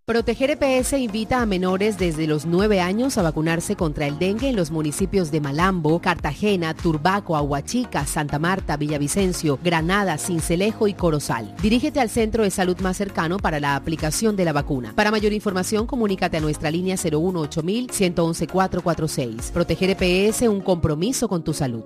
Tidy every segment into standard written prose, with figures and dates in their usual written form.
Proteger EPS invita a menores desde los 9 años a vacunarse contra el dengue en los municipios de Malambo, Cartagena, Turbaco, Aguachica, Santa Marta, Villavicencio, Granada, Sincelejo y Corozal. Dirígete al centro de salud más cercano para la aplicación de la vacuna. Para mayor información, comunícate a nuestra línea 018-111-446. Proteger EPS, un compromiso con tu salud.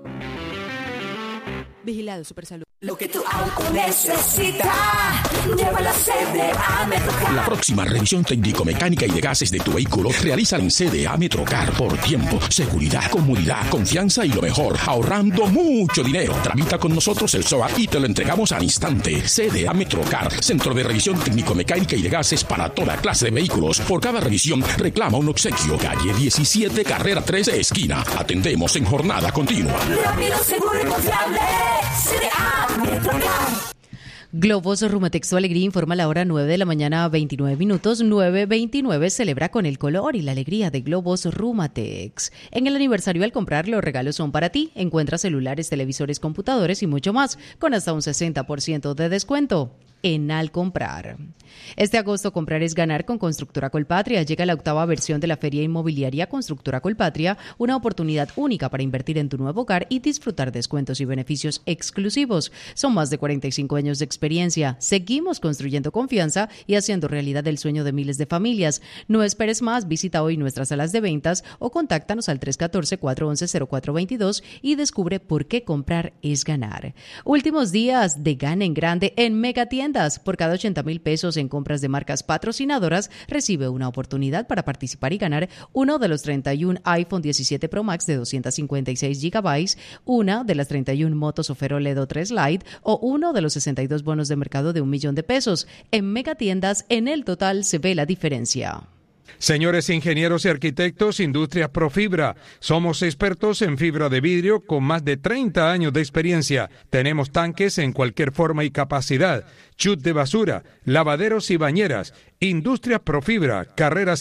Vigilado Supersalud. Lo que tu auto necesita, llévalo a CDA Metrocar. La próxima revisión técnico-mecánica y de gases de tu vehículo realiza en CDA Metrocar por tiempo, seguridad, comodidad, confianza y lo mejor, ahorrando mucho dinero. Tramita con nosotros el SOAT y te lo entregamos al instante. CDA Metrocar, centro de revisión técnico-mecánica y de gases para toda clase de vehículos. Por cada revisión reclama un obsequio. Calle 17, carrera 13, esquina. Atendemos en jornada continua. Rápido, seguro y confiable. CDA Metrocar. Globos Rumatex Tu Alegría informa a la hora 9 de la mañana, 29 minutos. 9:29 celebra con el color y la alegría de Globos Rumatex. En el aniversario, al comprar, los regalos son para ti. Encuentra celulares, televisores, computadores y mucho más, con hasta un 60% de descuento en Al Comprar. Este agosto, comprar es ganar con Constructora Colpatria. Llega la 8ª versión de la Feria Inmobiliaria Constructora Colpatria, una oportunidad única para invertir en tu nuevo hogar y disfrutar descuentos y beneficios exclusivos. Son más de 45 años de experiencia. Seguimos construyendo confianza y haciendo realidad el sueño de miles de familias. No esperes más, visita hoy nuestras salas de ventas o contáctanos al 314-411-0422 y descubre por qué comprar es ganar. Últimos días de Gana en Grande en Megatiendas. Por cada 80,000 pesos en compras de marcas patrocinadoras, recibe una oportunidad para participar y ganar uno de los 31 iPhone 17 Pro Max de 256 GB, una de las 31 motos Ofero Ledo 3 Lite o uno de los 62 bonos de mercado de $1,000,000. En Megatiendas, en el total se ve la diferencia. Señores ingenieros y arquitectos, Industrias Profibra. Somos expertos en fibra de vidrio con más de 30 años de experiencia. Tenemos tanques en cualquier forma y capacidad, chut de basura, lavaderos y bañeras. Industrias Profibra, carrera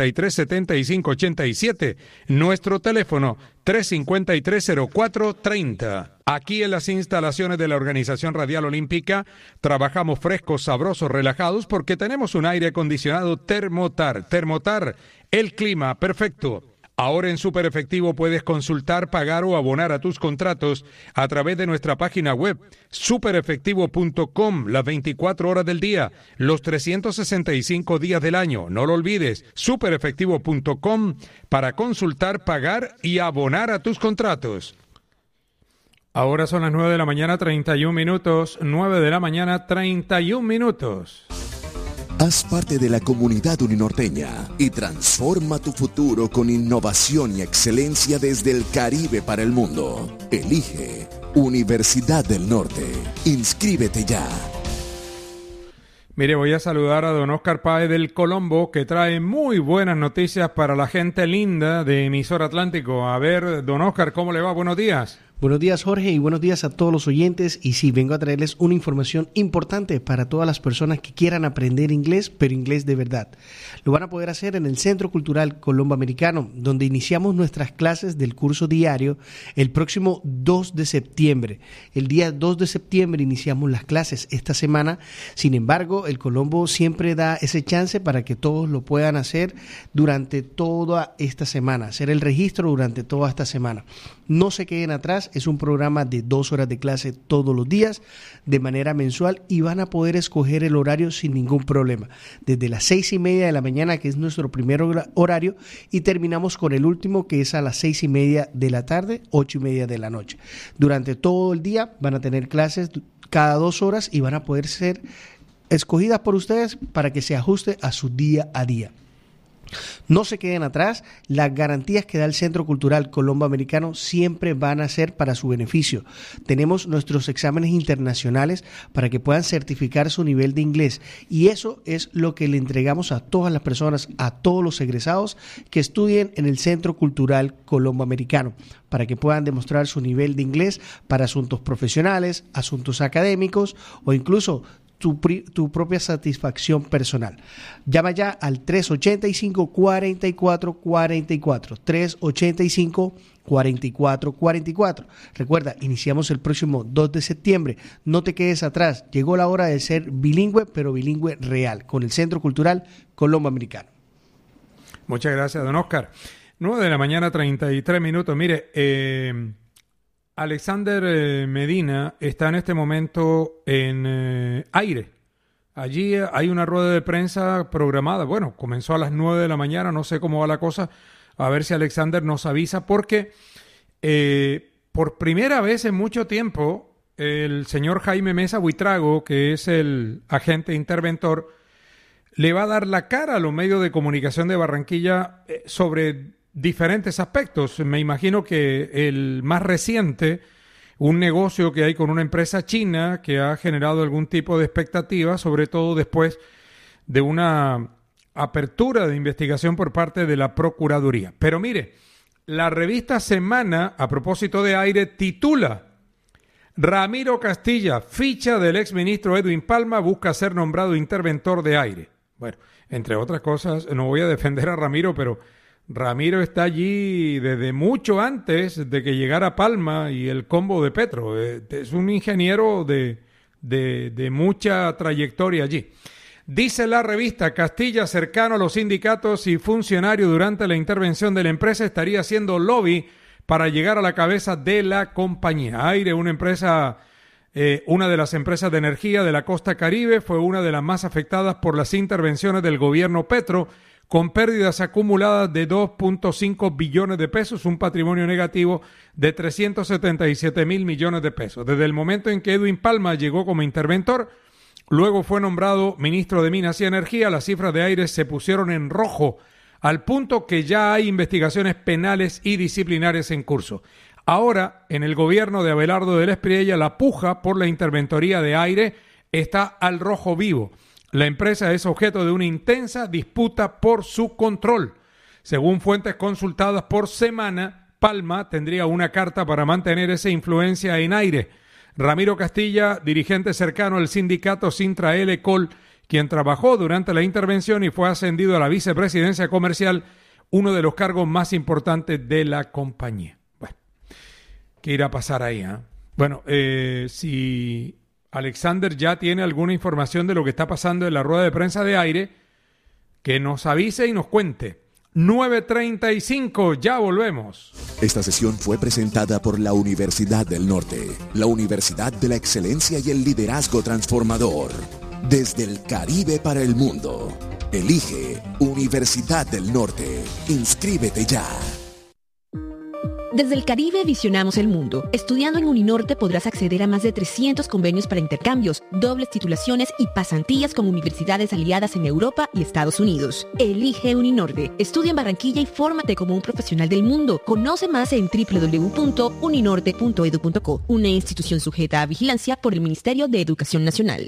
737587. Nuestro teléfono 353-0430. Aquí en las instalaciones de la Organización Radial Olímpica trabajamos frescos, sabrosos, relajados porque tenemos un aire acondicionado Thermotar. Thermotar, el clima perfecto. Ahora en Super Efectivo puedes consultar, pagar o abonar a tus contratos a través de nuestra página web superefectivo.com, las 24 horas del día, los 365 días del año. No lo olvides, superefectivo.com para consultar, pagar y abonar a tus contratos. Ahora son las 9 de la mañana, 31 minutos. 9 de la mañana, 31 minutos. Haz parte de la comunidad uninorteña y transforma tu futuro con innovación y excelencia desde el Caribe para el mundo. Elige Universidad del Norte. Inscríbete ya. Mire, voy a saludar a don Oscar Páez del Colombo, que trae muy buenas noticias para la gente linda de Emisor Atlántico. A ver, don Oscar, ¿cómo le va? Buenos días. Buenos días, Jorge, y buenos días a todos los oyentes. Y sí, vengo a traerles una información importante para todas las personas que quieran aprender inglés, pero inglés de verdad. Lo van a poder hacer en el Centro Cultural Colombo Americano, donde iniciamos nuestras clases del curso diario el próximo 2 de septiembre. El día 2 de septiembre iniciamos las clases esta semana. Sin embargo, el Colombo siempre da ese chance para que todos lo puedan hacer durante toda esta semana, hacer el registro durante toda esta semana. No se queden atrás. Es un programa de 2 horas de clase todos los días, de manera mensual, y van a poder escoger el horario sin ningún problema. Desde las 6:30 de la mañana, que es nuestro primer horario, y terminamos con el último, que es a las 6:30 de la tarde, 8:30 de la noche. Durante todo el día van a tener clases cada 2 horas y van a poder ser escogidas por ustedes para que se ajuste a su día a día. No se queden atrás, las garantías que da el Centro Cultural Colombo Americano siempre van a ser para su beneficio. Tenemos nuestros exámenes internacionales para que puedan certificar su nivel de inglés, y eso es lo que le entregamos a todas las personas, a todos los egresados que estudien en el Centro Cultural Colombo Americano, para que puedan demostrar su nivel de inglés para asuntos profesionales, asuntos académicos o incluso tu propia satisfacción personal. Llama ya al 385-4444, 385-4444. Recuerda, iniciamos el próximo 2 de septiembre. No te quedes atrás. Llegó la hora de ser bilingüe, pero bilingüe real, con el Centro Cultural Colombo Americano. Muchas gracias, don Oscar. 9 de la mañana, 33 minutos. Mire, Alexander Medina está en este momento en Aire. Allí hay una rueda de prensa programada. Bueno, comenzó a las 9 de la mañana, no sé cómo va la cosa. A ver si Alexander nos avisa, porque por primera vez en mucho tiempo, el señor Jaime Mesa Buitrago, que es el agente interventor, le va a dar la cara a los medios de comunicación de Barranquilla sobre diferentes aspectos. Me imagino que el más reciente, un negocio que hay con una empresa china que ha generado algún tipo de expectativa, sobre todo después de una apertura de investigación por parte de la Procuraduría. Pero mire, la revista Semana, a propósito de Aire, titula: Ramiro Castilla, ficha del exministro Edwin Palma, busca ser nombrado interventor de Aire. Bueno, entre otras cosas, no voy a defender a Ramiro, pero Ramiro está allí desde mucho antes de que llegara Palma y el combo de Petro. Es un ingeniero de mucha trayectoria allí. Dice la revista, Castilla, cercano a los sindicatos y funcionario durante la intervención de la empresa, estaría haciendo lobby para llegar a la cabeza de la compañía. Aire, una empresa, una de las empresas de energía de la costa Caribe, fue una de las más afectadas por las intervenciones del gobierno Petro, con pérdidas acumuladas de 2.5 billones de pesos, un patrimonio negativo de 377,000 millones de pesos. Desde el momento en que Edwin Palma llegó como interventor, luego fue nombrado ministro de Minas y Energía, las cifras de Aire se pusieron en rojo, al punto que ya hay investigaciones penales y disciplinarias en curso. Ahora, en el gobierno de Abelardo del Espriella, la puja por la interventoría de Aire está al rojo vivo. La empresa es objeto de una intensa disputa por su control. Según fuentes consultadas por Semana, Palma tendría una carta para mantener esa influencia en Aire. Ramiro Castilla, dirigente cercano al sindicato Sintra L-Col, quien trabajó durante la intervención y fue ascendido a la vicepresidencia comercial, uno de los cargos más importantes de la compañía. Bueno, ¿qué irá a pasar ahí? Bueno, si Alexander ya tiene alguna información de lo que está pasando en la rueda de prensa de Aire, que nos avise y nos cuente. 9:35, ya volvemos. Esta sesión fue presentada por la Universidad del Norte, la Universidad de la Excelencia y el Liderazgo Transformador. Desde el Caribe para el mundo. Elige Universidad del Norte. Inscríbete ya. Desde el Caribe visionamos el mundo. Estudiando en Uninorte podrás acceder a más de 300 convenios para intercambios, dobles titulaciones y pasantías con universidades aliadas en Europa y Estados Unidos. Elige Uninorte. Estudia en Barranquilla y fórmate como un profesional del mundo. Conoce más en www.uninorte.edu.co, una institución sujeta a vigilancia por el Ministerio de Educación Nacional.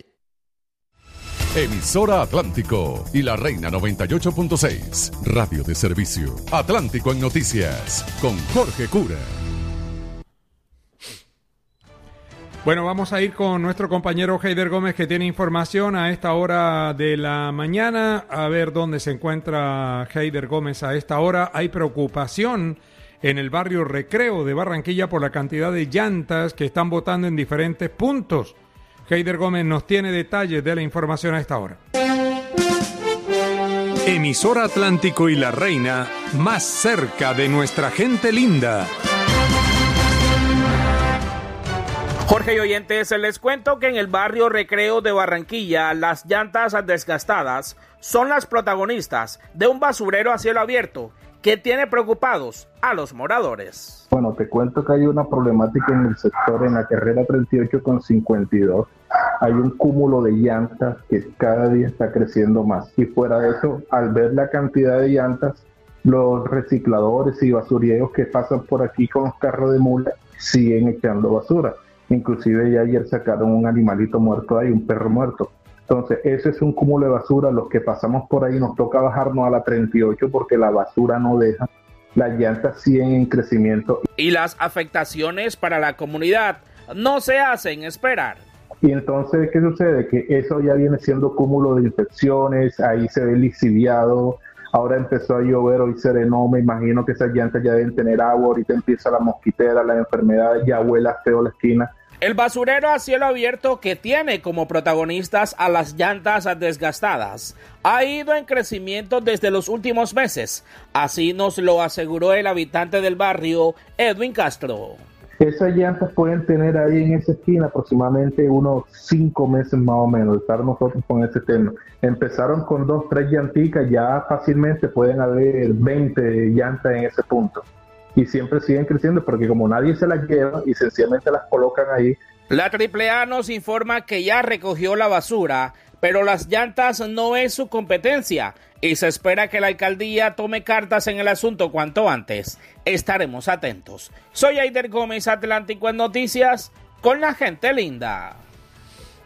Emisora Atlántico y La Reina 98.6. Radio de servicio. Atlántico en noticias. Con Jorge Cura. Bueno, vamos a ir con nuestro compañero Heider Gómez, que tiene información a esta hora de la mañana. A ver dónde se encuentra Heider Gómez a esta hora. Hay preocupación en el barrio Recreo de Barranquilla por la cantidad de llantas que están botando en diferentes puntos. Heider Gómez nos tiene detalles de la información a esta hora. Emisora Atlántico y La Reina, más cerca de nuestra gente linda. Jorge y oyentes, les cuento que en el barrio Recreo de Barranquilla, las llantas desgastadas son las protagonistas de un basurero a cielo abierto que tiene preocupados a los moradores. Bueno, te cuento que hay una problemática en el sector, en la carrera 38 con 52. Hay un cúmulo de llantas que cada día está creciendo más. Y fuera de eso, al ver la cantidad de llantas, los recicladores y basurieros que pasan por aquí con los carros de mula siguen echando basura. Inclusive ya ayer sacaron un animalito muerto ahí, un perro muerto. Entonces, ese es un cúmulo de basura. Los que pasamos por ahí nos toca bajarnos a la 38 porque la basura no deja. Las llantas siguen en crecimiento. Y las afectaciones para la comunidad no se hacen esperar. Y entonces, ¿qué sucede? Que eso ya viene siendo cúmulo de infecciones, ahí se ve lisiviado, ahora empezó a llover, hoy serenó, me imagino que esas llantas ya deben tener agua, ahorita empieza la mosquitera, las enfermedades, ya huela feo la esquina. El basurero a cielo abierto, que tiene como protagonistas a las llantas desgastadas, ha ido en crecimiento desde los últimos meses. Así nos lo aseguró el habitante del barrio, Edwin Castro. Esas llantas pueden tener ahí en esa esquina aproximadamente unos 5 meses más o menos, estar nosotros con ese tema. Empezaron con 2, 3 llanticas, ya fácilmente pueden haber 20 llantas en ese punto. Y siempre siguen creciendo porque como nadie se las lleva y sencillamente las colocan ahí. La AAA nos informa que ya recogió la basura, pero las llantas no es su competencia y se espera que la alcaldía tome cartas en el asunto cuanto antes. Estaremos atentos. Soy Aider Gómez, Atlántico en Noticias, con la gente linda.